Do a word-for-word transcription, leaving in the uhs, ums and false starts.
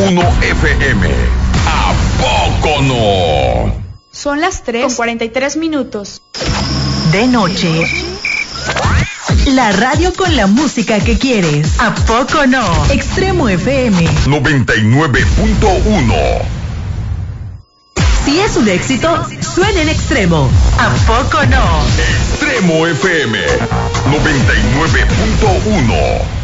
uno F M. ¿A poco no? Son las tres con cuarenta y tres minutos. De noche. La radio con la música que quieres. ¿A poco no? Extremo F M noventa y nueve punto uno. Si es un éxito, suena en Extremo. ¿A poco no? Extremo F M noventa y nueve punto uno.